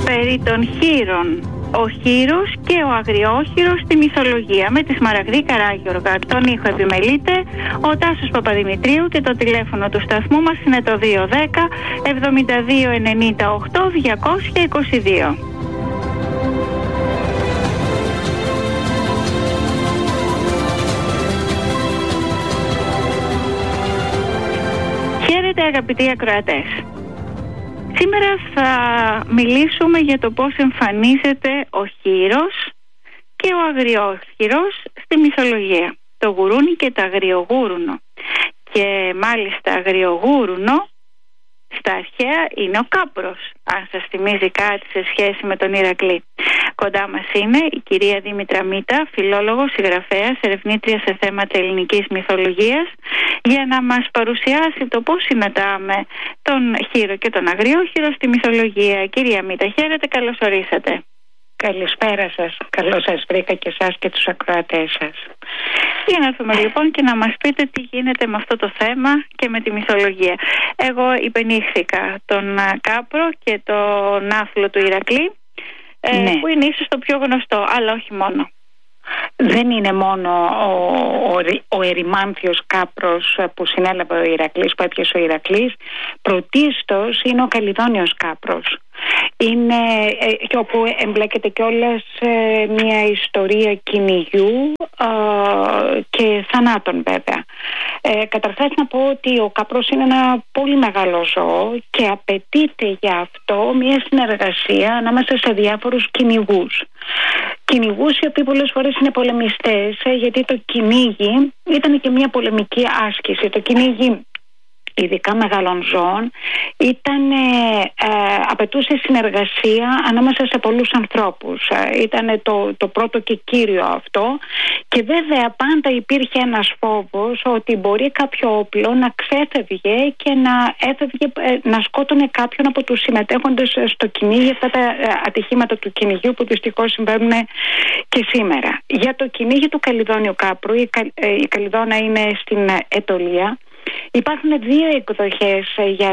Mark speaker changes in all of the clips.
Speaker 1: περί των χείρων. Ο χείρος και ο αγριόχειρος στη μυθολογία, με τη Σμαραγδή Καράγιοργα. Τον ήχο επιμελείται ο Τάσος Παπαδημητρίου και το τηλέφωνο του σταθμού μας είναι το 210 72 98 222. Χαίρετε αγαπητοί ακροατές. Σήμερα θα μιλήσουμε για το πώς εμφανίζεται ο χείρος και ο αγριόχειρος στη μυθολογία. Το γουρούνι και το αγριογούρουνο. Και μάλιστα αγριογούρουνο στα αρχαία είναι ο κάπρος, αν σας θυμίζει κάτι σε σχέση με τον Ηρακλή. Κοντά μας είναι η κυρία Δήμητρα Μίτα, φιλόλογος, συγγραφέας, ερευνήτρια σε θέματα ελληνικής μυθολογίας, για να μας παρουσιάσει το πώς συναντάμε τον χείρο και τον αγριόχειρο στη μυθολογία. Κυρία Μίτα, χαίρετε, καλώς ορίσατε.
Speaker 2: Καλησπέρα σας, καλώς σας βρήκα και εσάς και τους ακροατές σας.
Speaker 1: Για να έρθουμε λοιπόν και να μας πείτε τι γίνεται με αυτό το θέμα και με τη μυθολογία. Εγώ υπενήχθηκα τον Κάπρο και τον Άφλο του Ηρακλή, που είναι ίσως το πιο γνωστό, αλλά όχι μόνο.
Speaker 2: Δεν είναι μόνο ο ερημάνθιος κάπρος που συνέλαβε ο Ηρακλής, που έπιασε ο Ηρακλής. Πρωτίστως είναι ο Καλυδόνιος κάπρος. Είναι και όπου εμπλέκεται κιόλας μια ιστορία κυνηγιού και θανάτων βέβαια. Καταρχάς να πω ότι ο κάπρος είναι ένα πολύ μεγάλο ζώο και απαιτείται για αυτό μια συνεργασία ανάμεσα σε διάφορους κυνηγούς. Κυνηγούς οι οποίοι πολλές φορές είναι πολεμιστές, γιατί το κυνήγι ήταν και μια πολεμική άσκηση. Το κυνήγι, ειδικά μεγάλων ζώων, απαιτούσε συνεργασία ανάμεσα σε πολλούς ανθρώπους. Ήταν το πρώτο και κύριο αυτό, και βέβαια πάντα υπήρχε ένας φόβος ότι μπορεί κάποιο όπλο να ξέφευγε και να σκότωνε κάποιον από τους συμμετέχοντες στο κυνήγι, αυτά τα ατυχήματα του κυνηγιού που δυστυχώς συμβαίνουν και σήμερα. Για το κυνήγι του Καλυδόνιου κάπρου, η Καλυδόνα είναι στην Αιτωλία. Υπάρχουν δύο εκδοχές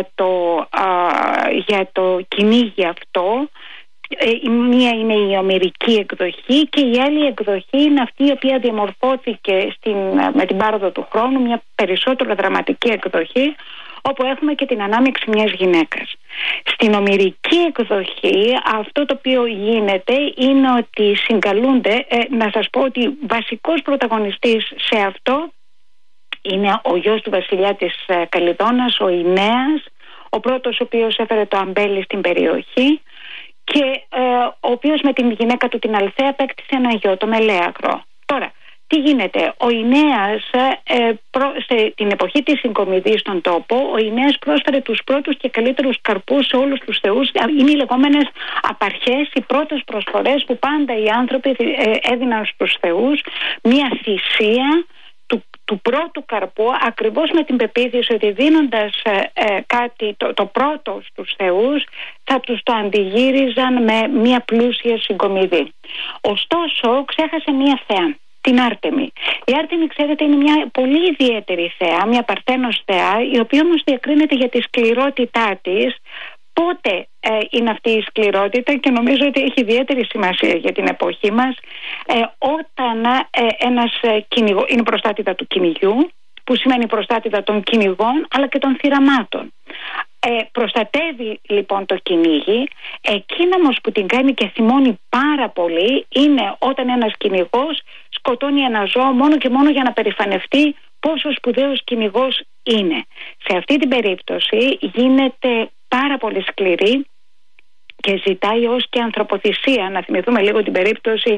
Speaker 2: για το κυνήγι αυτό. Η μία είναι η ομηρική εκδοχή και η άλλη εκδοχή είναι αυτή η οποία διαμορφώθηκε με την πάροδο του χρόνου, μια περισσότερο δραματική εκδοχή, όπου έχουμε και την ανάμειξη μιας γυναίκας. Στην ομηρική εκδοχή αυτό το οποίο γίνεται είναι ότι συγκαλούνται, να σας πω ότι βασικός πρωταγωνιστής σε αυτό είναι ο γιος του βασιλιά της Καλυδόνας, ο Ινέας, ο πρώτος ο οποίος έφερε το αμπέλι στην περιοχή, και ο οποίος με την γυναίκα του την Αλθέα απέκτησε ένα γιο, το Μελέαγρο. Τώρα, τι γίνεται? Ο Ινέας, σε την εποχή της συγκομιδής στον τόπο, ο Ινέας πρόσφερε τους πρώτους και καλύτερους καρπούς σε όλους τους θεούς. Είναι οι λεγόμενες απαρχές, οι πρώτες προσφορές που πάντα οι άνθρωποι έδιναν στους θεούς, μια θυσία του πρώτου καρπού, ακριβώς με την πεποίθηση ότι δίνοντας κάτι το πρώτο στους θεούς θα τους το αντιγύριζαν με μια πλούσια συγκομιδή. Ωστόσο ξέχασε μια θεά, την Άρτεμη. Η Άρτεμη, ξέρετε, είναι μια πολύ ιδιαίτερη θεά, μια παρθένος θεά, η οποία όμως διακρίνεται για τη σκληρότητά της. Πότε είναι αυτή η σκληρότητα, και νομίζω ότι έχει ιδιαίτερη σημασία για την εποχή μας, όταν ένας κυνηγός είναι προστάτηδα του κυνηγιού, που σημαίνει προστάτηδα των κυνηγών αλλά και των θυραμάτων. Προστατεύει λοιπόν το κυνήγι. Εκείνο όμως που την κάνει και θυμώνει πάρα πολύ είναι όταν ένας κυνηγός σκοτώνει ένα ζώο μόνο και μόνο για να περηφανευτεί πόσο σπουδαίος κυνηγός είναι. Σε αυτή την περίπτωση γίνεται πάρα πολύ σκληρή και ζητάει ως και ανθρωποθυσία. Να θυμηθούμε λίγο την περίπτωση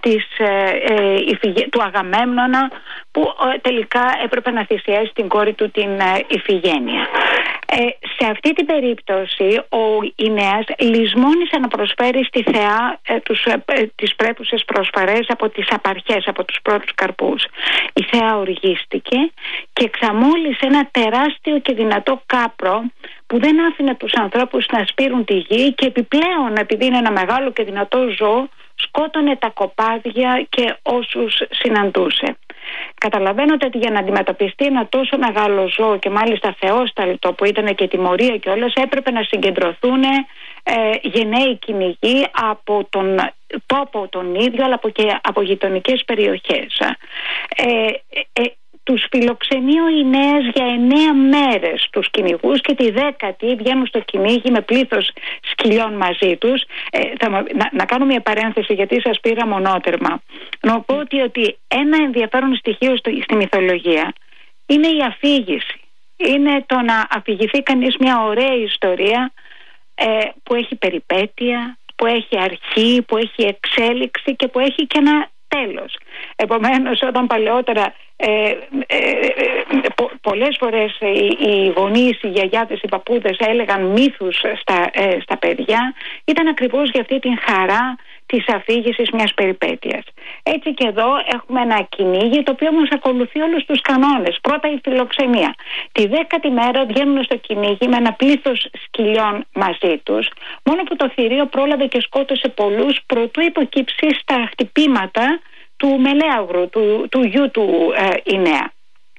Speaker 2: του Αγαμέμνονα, που τελικά έπρεπε να θυσιάσει την κόρη του, την Ιφηγένεια. Σε αυτή την περίπτωση ο Ινέας λησμόνησε να προσφέρει στη θεά τις πρέπουσες προσφορές από τις απαρχές, από τους πρώτους καρπούς. Η θεά οργίστηκε και εξαμόλυσε ένα τεράστιο και δυνατό κάπρο που δεν άφηνε τους ανθρώπους να σπείρουν τη γη, και επιπλέον, επειδή είναι ένα μεγάλο και δυνατό ζώο, σκότωνε τα κοπάδια και όσους συναντούσε. Καταλαβαίνετε ότι για να αντιμετωπιστεί ένα τόσο μεγάλο ζώο και μάλιστα θεόσταλτο που ήταν και τιμωρία και όλες, έπρεπε να συγκεντρωθούν γενναίοι κυνηγοί από τον τόπο τον ίδιο, αλλά και από γειτονικές περιοχές. Τους φιλοξενεί ο Ινέας για 9 μέρες τους κυνηγούς και τη 10η βγαίνουν στο κυνήγι με πλήθος σκυλιών μαζί τους. Να κάνω μια παρένθεση, γιατί σας πήρα μονότερμα. Να πω ότι ένα ενδιαφέρον στοιχείο στη μυθολογία είναι η αφήγηση. Είναι το να αφηγηθεί κανείς μια ωραία ιστορία που έχει περιπέτεια, που έχει αρχή, που έχει εξέλιξη και που έχει και ένα τέλος. Επομένως, όταν παλαιότερα πολλές φορές οι γονείς, οι γιαγιάδες, οι παππούδες έλεγαν μύθους στα παιδιά, ήταν ακριβώς για αυτή την χαρά της αφήγησης μιας περιπέτειας. Έτσι και εδώ έχουμε ένα κυνήγι το οποίο όμως ακολουθεί όλους τους κανόνες. Πρώτα η φιλοξενία. Τη 10η μέρα βγαίνουν στο κυνήγι με ένα πλήθος σκυλιών μαζί τους, μόνο που το θηρίο πρόλαβε και σκότωσε πολλούς προτού υποκύψει στα χτυπήματα του Μελέαγρου, του γιου του Ινέα.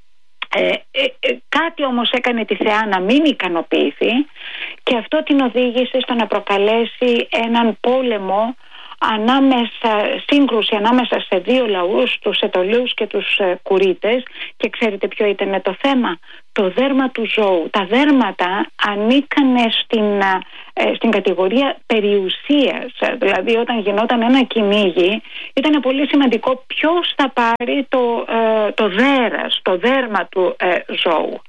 Speaker 2: Κάτι όμως έκανε τη θεά να μην ικανοποιηθεί και αυτό την οδήγησε στο να προκαλέσει έναν πόλεμο, σύγκρουση ανάμεσα σε δύο λαούς, τους Αιτωλούς και τους Κουρίτες. Και ξέρετε ποιο ήταν το θέμα? Το δέρμα του ζώου. Τα δέρματα ανήκανε στην κατηγορία περιουσίας. Δηλαδή, όταν γινόταν ένα κυνήγι, ήταν πολύ σημαντικό ποιος θα πάρει το δέρας, το δέρμα του ζώου.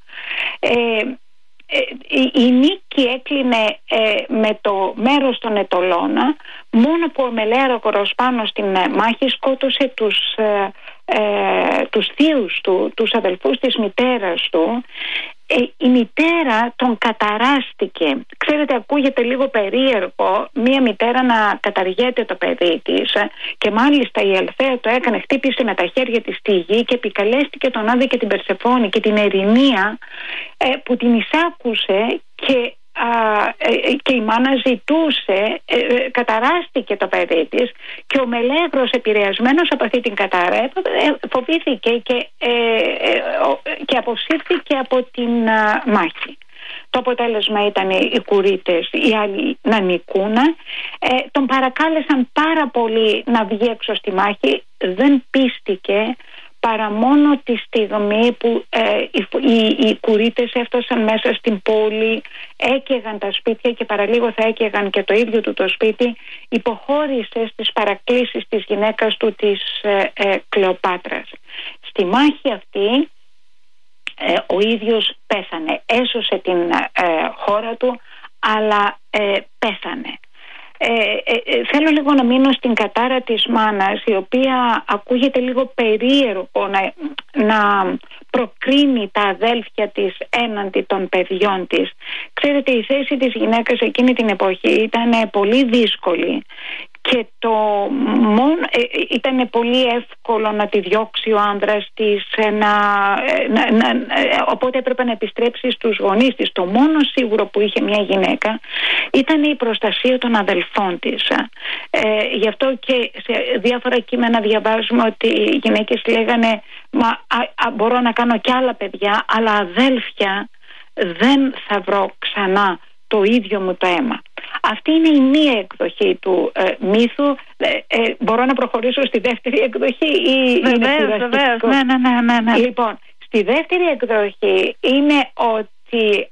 Speaker 2: Η νίκη έκλεινε με το μέρος των Αιτωλών, μόνο που ο Μελέαγρος πάνω στην μάχη σκότωσε τους θείους του, τους αδελφούς της μητέρας του. Η μητέρα τον καταράστηκε. Ξέρετε, ακούγεται λίγο περίεργο μία μητέρα να καταργέται το παιδί της, και μάλιστα η Αλθέα το έκανε, χτύπησε με τα χέρια της στη γη και επικαλέστηκε τον Άδη και την Περσεφόνη και την Ερηνεία, που την εισάκουσε και η μάνα ζητούσε, καταράστηκε το παιδί της, και ο Μελέαγρος, επηρεασμένος από αυτή την κατάρα, φοβήθηκε και αποσύρθηκε από την μάχη. Το αποτέλεσμα ήταν οι Κουρίτες, οι άλλοι να νικούν. Τον παρακάλεσαν πάρα πολύ να βγει έξω στη μάχη, δεν πίστηκε, παρά μόνο τη στιγμή που οι Κουρίτες έφτασαν μέσα στην πόλη, έκαιγαν τα σπίτια και παραλίγο θα έκαιγαν και το ίδιο του το σπίτι, υποχώρησε στις παρακλήσεις της γυναίκας του, της Κλεοπάτρας. Στη μάχη αυτή ο ίδιος πέθανε, έσωσε την χώρα του, αλλά πέθανε. Θέλω λίγο να μείνω στην κατάρα της μάνας, η οποία ακούγεται λίγο περίεργο να προκρίνει τα αδέλφια της έναντι των παιδιών της. Ξέρετε, η θέση της γυναίκας εκείνη την εποχή ήταν πολύ δύσκολη και ήταν πολύ εύκολο να τη διώξει ο άνδρας της, οπότε έπρεπε να επιστρέψει στους γονείς της. Το μόνο σίγουρο που είχε μια γυναίκα ήταν η προστασία των αδελφών της. Γι' αυτό και σε διάφορα κείμενα διαβάζουμε ότι οι γυναίκες λέγανε μπορώ να κάνω κι άλλα παιδιά, αλλά αδέλφια δεν θα βρω ξανά το ίδιο μου το αίμα. Αυτή είναι η μία εκδοχή του μύθου. Μπορώ να προχωρήσω στη δεύτερη εκδοχή ή
Speaker 1: βεβαίως, ναι.
Speaker 2: Λοιπόν, στη δεύτερη εκδοχή είναι ότι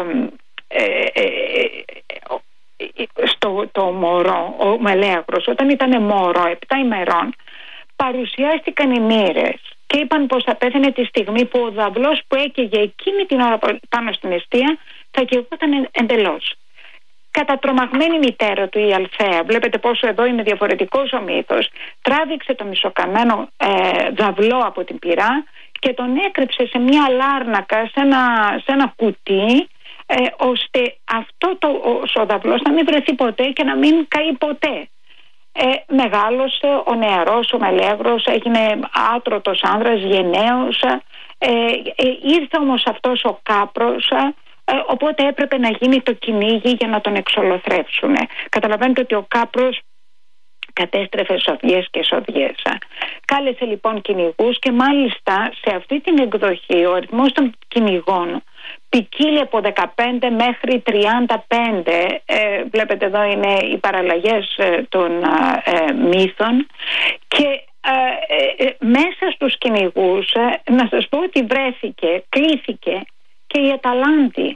Speaker 2: το μωρό, ο Μελέαγρος, όταν ήταν μωρό 7 ημερών, παρουσιάστηκαν οι μοίρες και είπαν πως θα πέθανε τη στιγμή που ο δαυλός που έκαιγε εκείνη την ώρα πάνω στην εστία θα καιγόταν εντελώς. Κατατρομαγμένη μητέρα του, η Αλθέα, βλέπετε πόσο εδώ είναι διαφορετικός ο μύθος, τράβηξε το μισοκαμμένο δαυλό από την πυρά και τον έκρυψε σε μια λάρνακα, σε ένα κουτί, ώστε ο δαυλός να μην βρεθεί ποτέ και να μην καεί ποτέ. Μεγάλωσε ο νεαρός, ο Μελέαγρος, έγινε άτρωτος άνδρας, γενναίος. Ήρθε όμως αυτός ο κάπρος, οπότε έπρεπε να γίνει το κυνήγι για να τον εξολοθρεύσουν. Καταλαβαίνετε ότι ο κάπρος κατέστρεφε σοδιές και σοδιές. Κάλεσε λοιπόν κυνηγούς και μάλιστα σε αυτή την εκδοχή ο αριθμός των κυνηγών ποικίλει από 15 μέχρι 35. Βλέπετε εδώ είναι οι παραλλαγές των μύθων και μέσα στους κυνηγούς να σας πω ότι κλήθηκε και η Αταλάντη,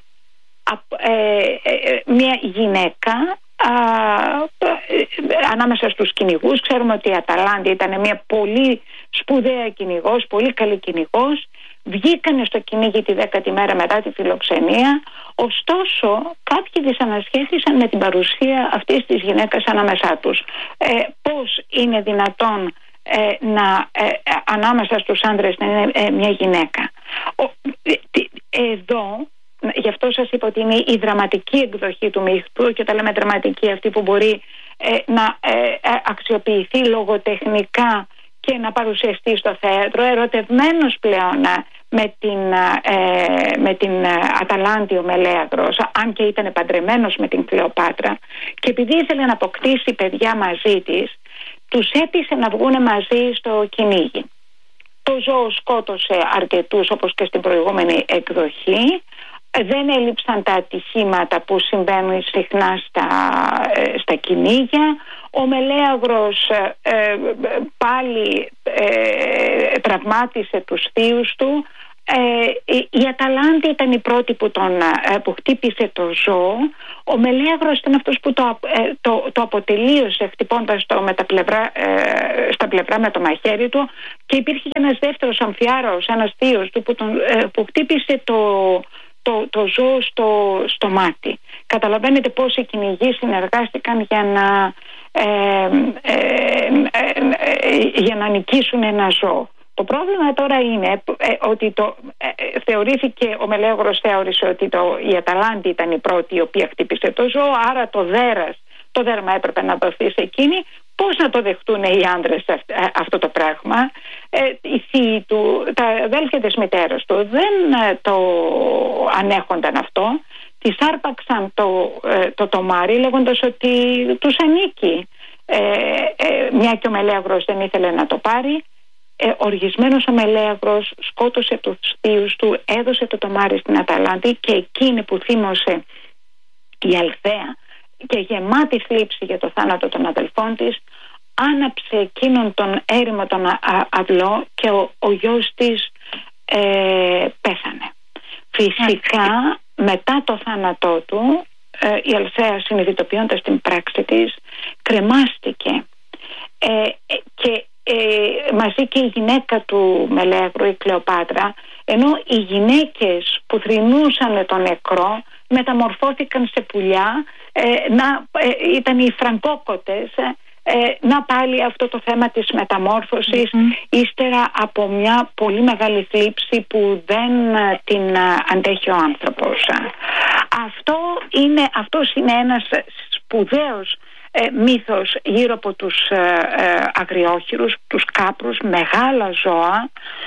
Speaker 2: μια γυναίκα ανάμεσα στους κυνηγούς. Ξέρουμε ότι η Αταλάντη ήταν μια πολύ σπουδαία κυνηγός, πολύ καλή κυνηγός. Βγήκανε στο κυνήγι τη 10η μέρα μετά τη φιλοξενία. Ωστόσο κάποιοι δυσανασχέθησαν με την παρουσία αυτής της γυναίκας ανάμεσά τους. Πώς είναι δυνατόν ανάμεσα στους άντρες να είναι μια γυναίκα? Εδώ, γι' αυτό σας είπα ότι είναι η δραματική εκδοχή του μύθου, και όταν λέμε δραματική, αυτή που μπορεί να αξιοποιηθεί λογοτεχνικά και να παρουσιαστεί στο θέατρο, ερωτευμένος πλέον με την Αταλάντη ο Μελέαγρος, αν και ήταν παντρεμένος με την Κλεοπάτρα, και επειδή ήθελε να αποκτήσει παιδιά μαζί της, τους έπεισε να βγούνε μαζί στο κυνήγι. Το ζώο σκότωσε αρκετούς, όπως και στην προηγούμενη εκδοχή. Δεν έλειψαν τα ατυχήματα που συμβαίνουν συχνά στα κυνήγια. Ο Μελέαγρος πάλι τραυμάτισε τους θείους του. Η Αταλάντη ήταν η πρώτη που χτύπησε το ζώο. Ο Μελέαγρος ήταν αυτός που το αποτελείωσε, χτυπώντας το στα πλευρά με το μαχαίρι του, και υπήρχε και ένας δεύτερος αμφιάραος, ένας θείος του που χτύπησε το ζώο στο μάτι. Καταλαβαίνετε πώς οι κυνηγοί συνεργάστηκαν για να νικήσουν ένα ζώο. Το πρόβλημα τώρα είναι ότι θεωρήθηκε, ο Μελέαγρος θεώρησε ότι η Αταλάντη ήταν η πρώτη η οποία χτύπησε το ζώο, άρα το δέρμα έπρεπε να δοθεί σε εκείνη. Πώς να το δεχτούν οι άντρες αυτό το πράγμα? Οι θείοι του, τα αδέλφια της μητέρας του δεν το ανέχονταν αυτό. Τις άρπαξαν το τομάρι λέγοντας ότι τους ανήκει, μια και ο Μελέαγρος δεν ήθελε να το πάρει. Οργισμένος ο Μελέαγρος σκότωσε τους θείους του, έδωσε το τομάρι στην Αταλάντη, και εκείνη που θύμωσε η Αλθέα και γεμάτη θλίψη για το θάνατο των αδελφών της, άναψε εκείνον τον έρημο τον αυλό και ο γιος της πέθανε. Φυσικά μετά το θάνατό του η Αλθέα, συνειδητοποιώντας την πράξη της, κρεμάστηκε και μαζί και η γυναίκα του Μελέαγρου, η Κλεοπάτρα, ενώ οι γυναίκες που θρηνούσαν τον νεκρό μεταμορφώθηκαν σε πουλιά, ήταν οι φραγκόκοτες, να πάλι αυτό το θέμα της μεταμόρφωσης ύστερα από μια πολύ μεγάλη θλίψη που δεν την αντέχει ο άνθρωπος. Αυτός είναι ένας σπουδαίος μύθος γύρω από τους αγριόχειρους, τους κάπρους, μεγάλα ζώα.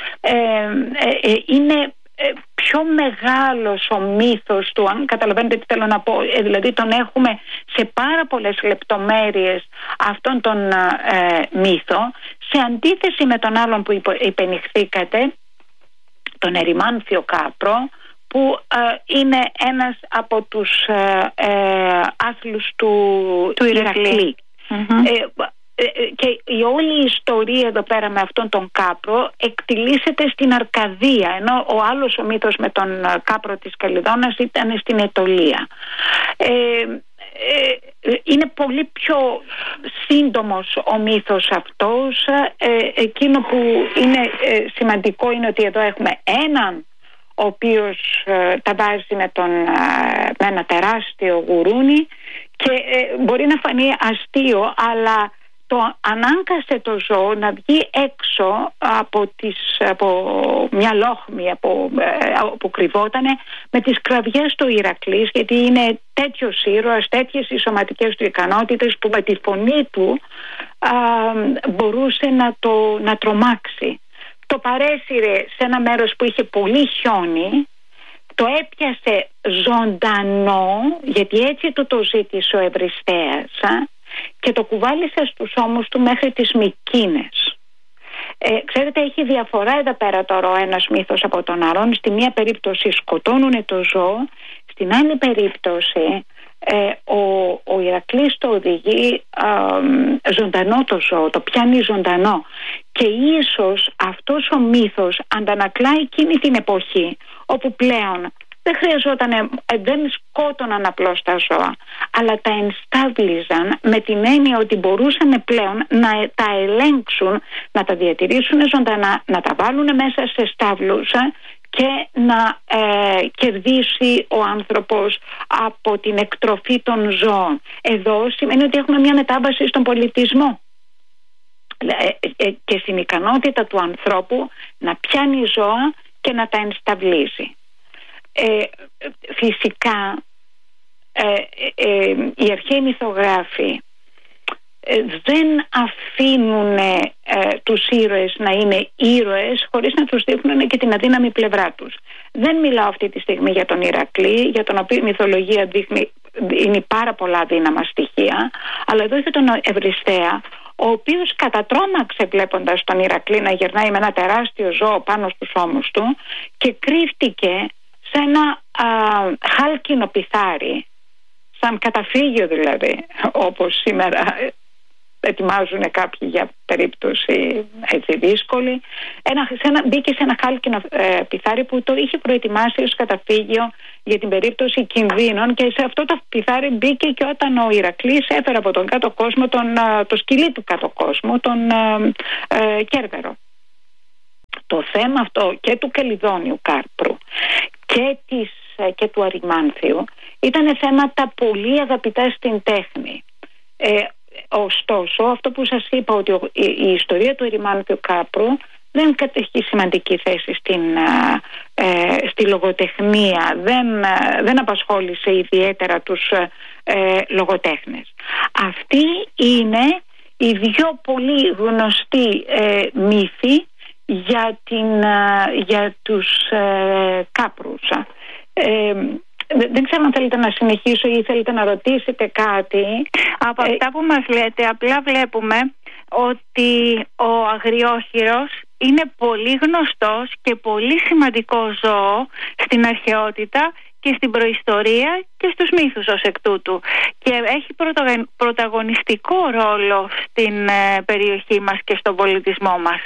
Speaker 2: Είναι πιο μεγάλος ο μύθος του, αν καταλαβαίνετε τι θέλω να πω, δηλαδή τον έχουμε σε πάρα πολλές λεπτομέρειες αυτόν τον μύθο, σε αντίθεση με τον άλλον που υπενηχθήκατε, τον ερημάνθιο κάπρο, που είναι ένας από τους άθλους του Ηρακλή. Και η όλη η ιστορία εδώ πέρα με αυτόν τον κάπρο εκτιλήσεται στην Αρκαδία, ενώ ο άλλος ο μύθος με τον κάπρο της Καλυδόνας ήταν στην Αιτωλία. Είναι πολύ πιο σύντομος ο μύθος αυτός. Εκείνο που είναι σημαντικό είναι ότι εδώ έχουμε έναν ο οποίος τα βάζει με ένα τεράστιο γουρούνι, και μπορεί να φανεί αστείο, αλλά το ανάγκασε το ζώο να βγει έξω από μια λόχμη που κρυβότανε με τις κραυγές του Ηρακλής, γιατί είναι τέτοιος ήρωας, τέτοιες οι σωματικές του ικανότητες, που με τη φωνή του μπορούσε να τρομάξει. Το παρέσυρε σε ένα μέρος που είχε πολύ χιόνι, το έπιασε ζωντανό, γιατί έτσι το ζήτησε ο Ευριστέας, και το κουβάλισε στους ώμους του μέχρι τις Μικίνες. Ξέρετε, έχει διαφορά εδώ πέρα τώρα ο ένας μύθος από τον άλλον. Στη μία περίπτωση σκοτώνουν το ζώο, στην άλλη περίπτωση ο Ηρακλής το οδηγεί ζωντανό το ζώο, το πιάνει ζωντανό. Και ίσως αυτός ο μύθος αντανακλάει εκείνη την εποχή όπου πλέον δεν σκότωναν απλώς τα ζώα, αλλά τα ενστάβλιζαν με την έννοια ότι μπορούσαν πλέον να τα ελέγξουν, να τα διατηρήσουν ζωντανά, να τα βάλουν μέσα σε στάβλους και να κερδίσει ο άνθρωπος από την εκτροφή των ζώων. Εδώ σημαίνει ότι έχουμε μια μετάβαση στον πολιτισμό και στην ικανότητα του ανθρώπου να πιάνει ζώα και να τα ενσταυλίζει. Φυσικά οι αρχαίοι μυθογράφοι δεν αφήνουν τους ήρωες να είναι ήρωες χωρίς να τους δείχνουν και την αδύναμη πλευρά τους. Δεν μιλάω αυτή τη στιγμή για τον Ηρακλή, για τον οποίο η μυθολογία δείχνει είναι πάρα πολλά αδύναμα στοιχεία, αλλά εδώ είχε τον Ευριστέα, ο οποίος κατατρόμαξε βλέποντας τον Ηρακλή να γερνάει με ένα τεράστιο ζώο πάνω στους ώμους του και κρύφτηκε σε ένα χάλκινο πιθάρι, σαν καταφύγιο δηλαδή, όπως σήμερα ετοιμάζουν κάποιοι για περίπτωση έτσι δύσκολη. Μπήκε σε ένα χάλκινο πιθάρι που το είχε προετοιμάσει ως καταφύγιο για την περίπτωση κινδύνων, και σε αυτό το πιθάρι μπήκε και όταν ο Ηρακλής έφερε από τον κάτω κόσμο το σκυλί του κάτω κόσμου, τον Κέρβερο. Το θέμα αυτό και του Κελιδόνιου Κάρπρου και του Αριμάνθιου ήταν θέματα πολύ αγαπητά στην τέχνη. Ωστόσο, αυτό που σας είπα, ότι η ιστορία του Αριμάνθιου Κάρπρου δεν κατέχει σημαντική θέση στη λογοτεχνία, δεν απασχόλησε ιδιαίτερα τους λογοτέχνες. Αυτοί είναι οι δύο πολύ γνωστοί μύθοι για τους Κάπρους. Δεν ξέρω αν θέλετε να συνεχίσω ή θέλετε να ρωτήσετε κάτι.
Speaker 1: Από αυτά που μας λέτε, απλά βλέπουμε ότι ο αγριόχειρος είναι πολύ γνωστός και πολύ σημαντικό ζώο στην αρχαιότητα και στην προϊστορία και στους μύθους ως εκ τούτου, και έχει πρωταγωνιστικό ρόλο στην περιοχή μας και στον πολιτισμό μας.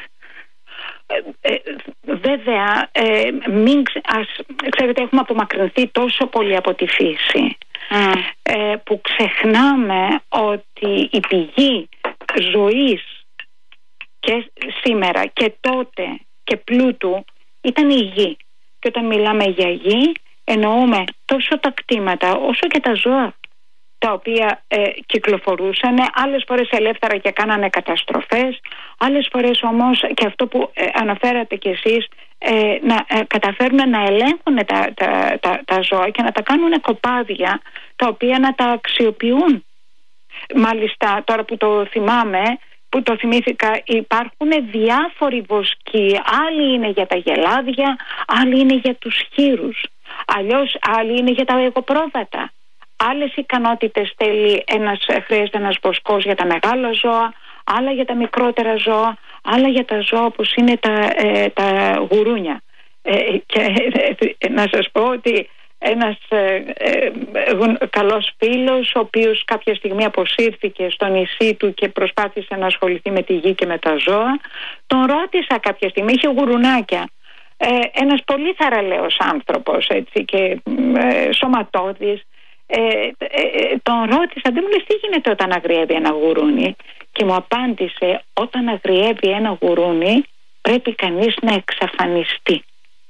Speaker 2: Βέβαια, ξέρετε, έχουμε απομακρυνθεί τόσο πολύ από τη φύση που ξεχνάμε ότι η πηγή ζωής και σήμερα και τότε και πλούτου ήταν η γη. Και όταν μιλάμε για γη εννοούμε τόσο τα κτήματα όσο και τα ζώα τα οποία κυκλοφορούσαν, άλλες φορές ελεύθερα και κάνανε καταστροφές, άλλες φορές όμως, και αυτό που αναφέρατε κι εσείς, να καταφέρουν να ελέγχουν τα ζώα και να τα κάνουν κοπάδια τα οποία να τα αξιοποιούν. Μάλιστα, τώρα που το θυμάμαι, που το θυμήθηκα, υπάρχουν διάφοροι βοσκοί. Άλλοι είναι για τα γελάδια, άλλοι είναι για τους χήρους, αλλιώς άλλοι είναι για τα εγωπρόβατα. Άλλες ικανότητες χρειάζεται ένας βοσκός για τα μεγάλα ζώα, άλλα για τα μικρότερα ζώα, άλλα για τα ζώα όπως είναι τα γουρούνια. Και να σας πω ότι ένας καλός φίλος, ο οποίος κάποια στιγμή αποσύρθηκε στο νησί του και προσπάθησε να ασχοληθεί με τη γη και με τα ζώα, τον ρώτησα κάποια στιγμή, είχε γουρουνάκια. Ένας πολύ θαραλέος άνθρωπος, έτσι, και σωματώδης. Τον ρώτησα, δεν μου λες τι γίνεται όταν αγριεύει ένα γουρούνι, και μου απάντησε, όταν αγριεύει ένα γουρούνι πρέπει κανείς να εξαφανιστεί.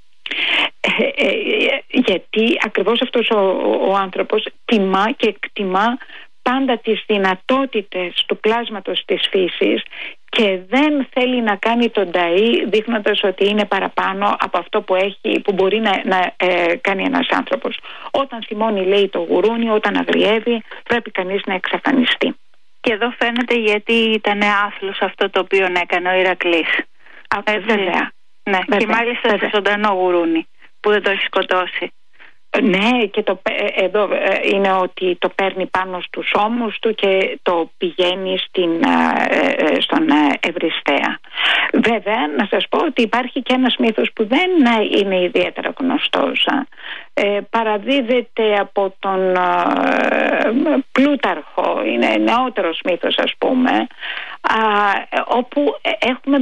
Speaker 2: Γιατί ακριβώς αυτός ο άνθρωπος τιμά και εκτιμά πάντα τις δυνατότητες του πλάσματος της φύσης και δεν θέλει να κάνει τον ταΐ δείχνοντας ότι είναι παραπάνω από αυτό που μπορεί να κάνει ένας άνθρωπος. Όταν θυμώνει, λέει, το γουρούνι, όταν αγριεύει πρέπει κανείς να εξαφανιστεί.
Speaker 1: Και εδώ φαίνεται γιατί ήταν άθλος αυτό το οποίο έκανε ο Ηρακλής.
Speaker 2: Βέβαια.
Speaker 1: Ναι, βέβαια, και μάλιστα σε ζωντανό γουρούνι που δεν το έχει σκοτώσει.
Speaker 2: Ναι, και εδώ είναι ότι το παίρνει πάνω στους ώμους του και το πηγαίνει στον Ευριστέα. Βέβαια, να σας πω ότι υπάρχει και ένας μύθος που δεν είναι ιδιαίτερα γνωστός. Παραδίδεται από τον Πλούταρχο, είναι νεότερος μύθος ας πούμε, όπου έχουμε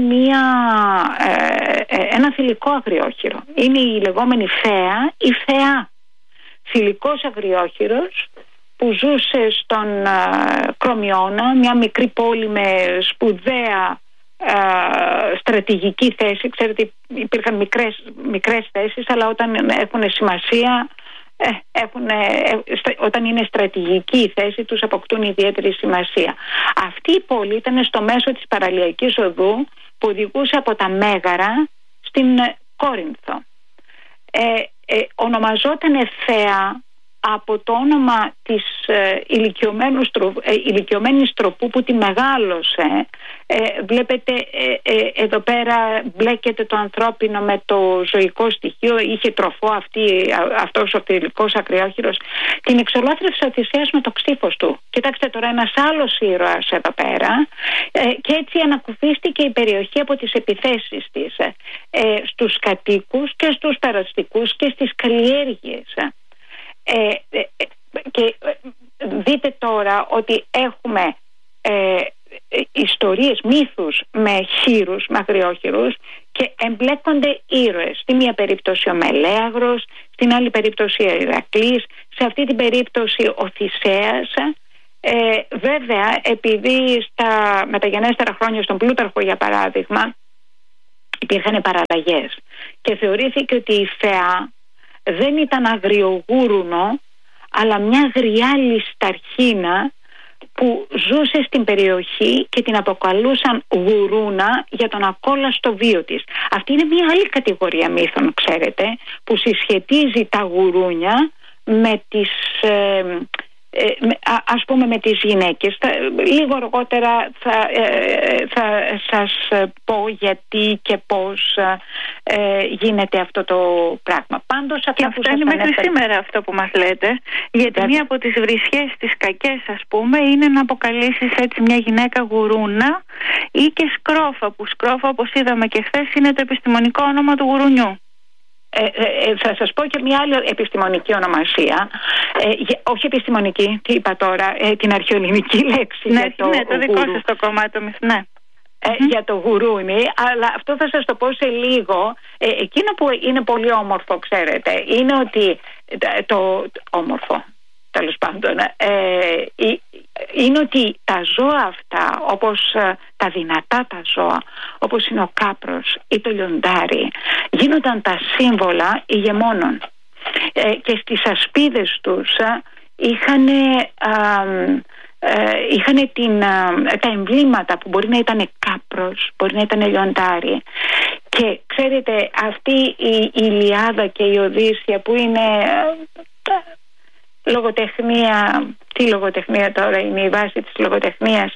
Speaker 2: ένα θηλυκό αγριόχειρο. Είναι η λεγόμενη Θέα ή Θεά. Θηλυκός αγριόχειρος που ζούσε στον Κρομιώνα, μια μικρή πόλη με σπουδαία στρατηγική θέση. Ξέρετε, υπήρχαν μικρές θέσεις, αλλά όταν έχουν σημασία, όταν είναι στρατηγική η θέση τους, αποκτούν ιδιαίτερη σημασία. Αυτή η πόλη ήταν στο μέσο της παραλιακής οδού που οδηγούσε από τα Μέγαρα στην Κόρινθο. Ονομαζόταν Θέα από το όνομα της ηλικιωμένης τροπού που τη μεγάλωσε. Βλέπετε εδώ πέρα μπλέκεται το ανθρώπινο με το ζωικό στοιχείο. Είχε τροφό αυτός ο θηλυκός αγριόχειρος. Την εξολόθρευσε ο Οδυσσέας με το ξύφος του. Κοιτάξτε τώρα, ένας άλλος ήρωας εδώ πέρα, και έτσι ανακουφίστηκε η περιοχή από τις επιθέσεις της στους κατοίκους και στους περαστικούς και στις καλλιέργειες. Και δείτε τώρα ότι έχουμε ιστορίες, μύθους με χείρους, με αγριόχειρους, και εμπλέκονται ήρωες. Στη μία περίπτωση ο Μελέαγρος, στην άλλη περίπτωση ο Ηρακλής, σε αυτή την περίπτωση ο Θησέας. Βέβαια, επειδή στα μεταγενέστερα χρόνια στον Πλούταρχο για παράδειγμα υπήρχαν παραλλαγές και θεωρήθηκε ότι η Θεά δεν ήταν αγριογούρουνο, αλλά μια γριά λισταρχίνα που ζούσε στην περιοχή και την αποκαλούσαν γουρούνα για τον ακόλαστο βίο της. Αυτή είναι μια άλλη κατηγορία μύθων, ξέρετε, που συσχετίζει τα γουρούνια με τις ας πούμε με τις γυναίκες. Λίγο αργότερα θα σας πω γιατί και πώς γίνεται αυτό το πράγμα. Πάντως,
Speaker 1: και αυτό είναι μέχρι σήμερα αυτό που μας λέτε, γιατί μία από τις βρισιές τις κακές ας πούμε είναι να αποκαλήσεις έτσι μια γυναίκα γουρούνα ή και σκρόφα, που σκρόφα όπως είδαμε και χθες είναι το επιστημονικό όνομα του γουρουνιού.
Speaker 2: Θα σας πω και μια άλλη επιστημονική ονομασία, όχι επιστημονική, τι είπα τώρα, την αρχαιοελληνική λέξη.
Speaker 1: Ναι, το δικό σας το κομμάτι, ναι.
Speaker 2: Για το γουρούνι, αλλά αυτό θα σας το πω σε λίγο. Εκείνο που είναι πολύ όμορφο, ξέρετε, είναι ότι το όμορφο, τέλος πάντων, είναι ότι τα ζώα αυτά, όπως τα δυνατά τα ζώα, όπως είναι ο κάπρος ή το λιοντάρι, γίνονταν τα σύμβολα ηγεμόνων, και στις ασπίδες τους είχαν τα εμβλήματα που μπορεί να ήταν κάπρος, μπορεί να ήταν λιοντάρι. Και ξέρετε, αυτή η Ηλιάδα και η Οδύσσεια που είναι λογοτεχνία, τι λογοτεχνία τώρα είναι η βάση της λογοτεχνίας,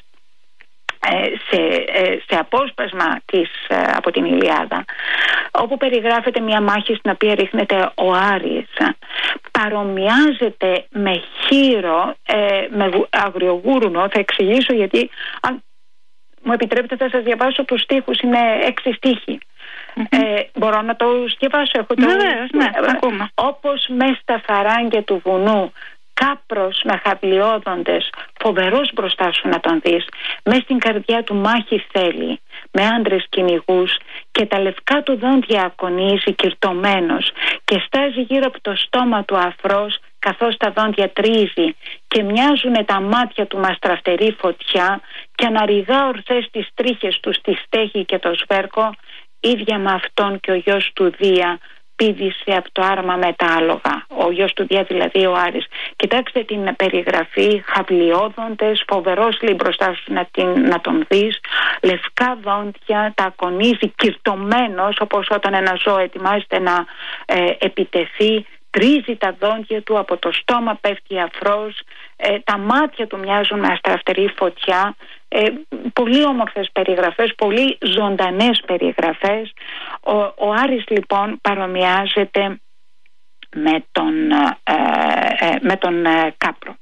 Speaker 2: σε απόσπασμα από την Ηλιάδα, όπου περιγράφεται μια μάχη στην οποία ρίχνεται ο Άρης, παρομοιάζεται με χείρο, με αγριογούρουνο. Θα εξηγήσω γιατί, αν μου επιτρέπετε θα σας διαβάσω τους στίχους, είναι 6 στίχοι. Μπορώ να το διαβάσω?
Speaker 1: Βεβαίως, ναι, ακούμε.
Speaker 2: Όπως μες στα φαράγγια του βουνού κάπρος με χαπλιόδοντες, φοβερός μπροστά σου να τον δεις, μες στην καρδιά του μάχη θέλει, με άντρες κυνηγούς, και τα λευκά του δόντια ακονίζει κυρτωμένος, και στάζει γύρω από το στόμα του αφρός, καθώς τα δόντια τρίζει, και μοιάζουνε τα μάτια του μαστραφτερή φωτιά, και αναρριγά ορθές τις τρίχες του στη στέχη και το σβέρκο, ίδια με αυτόν και ο γιος του Δία πήδησε από το άρμα με τα άλογα. Ο γιος του Δία, δηλαδή ο Άρης. Κοιτάξτε την περιγραφή, χαβλιόδοντες, φοβερός λέει μπροστά σου να τον δεις, λευκά δόντια, τα ακονίζει κυρτωμένος, όπως όταν ένα ζώο ετοιμάζεται να επιτεθεί, τρίζει τα δόντια του, από το στόμα πέφτει αφρός, τα μάτια του μοιάζουν με αστραφτερή φωτιά. Πολύ όμορφες περιγραφές, πολύ ζωντανές περιγραφές. Ο Άρης λοιπόν παρομοιάζεται με τον Κάπρο.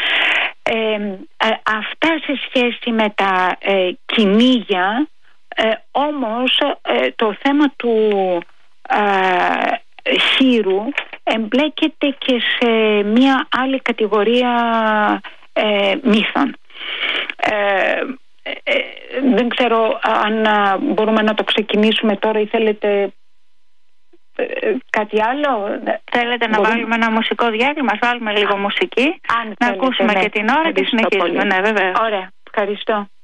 Speaker 2: Αυτά σε σχέση με τα κυνήγια. Όμως το θέμα του χείρου εμπλέκεται και σε μια άλλη κατηγορία μύθων. Δεν ξέρω αν μπορούμε να το ξεκινήσουμε τώρα ή θέλετε κάτι άλλο.
Speaker 1: Θέλετε να βάλουμε ένα μουσικό διάλειμμα? Βάλουμε λίγο μουσική, να ακούσουμε και την ώρα και συνεχίζουμε. Ναι, βέβαια.
Speaker 2: Ωραία, ευχαριστώ.